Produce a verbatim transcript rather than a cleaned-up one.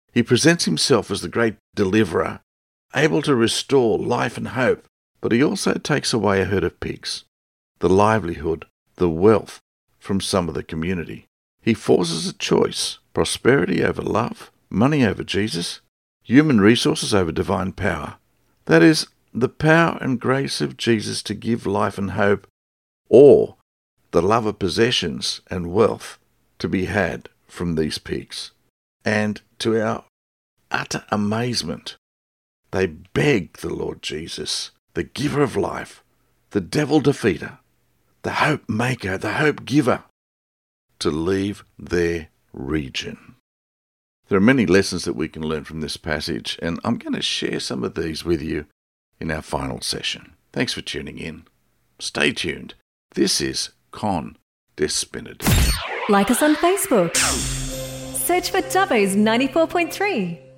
He presents himself as the great deliverer, able to restore life and hope, but he also takes away a herd of pigs, the livelihood, the wealth from some of the community. He forces a choice: prosperity over love, money over Jesus, human resources over divine power. That is, the power and grace of Jesus to give life and hope, or the love of possessions and wealth to be had from these pigs. And to our utter amazement, they beg the Lord Jesus, the giver of life, the devil defeater, the hope maker, the hope giver, to leave their region. There are many lessons that we can learn from this passage, and I'm going to share some of these with you in our final session. Thanks for tuning in. Stay tuned. This is Con Despined. Like us on Facebook. Search for Dubbo's ninety-four point three.